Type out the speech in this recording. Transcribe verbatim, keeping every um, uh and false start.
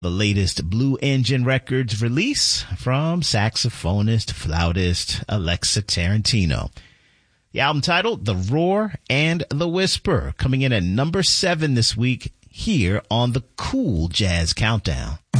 the latest Blue Engine Records release from saxophonist, flautist Alexa Tarantino. The album titled The Roar and the Whisper, coming in at number seven this week here on the Cool Jazz Countdown.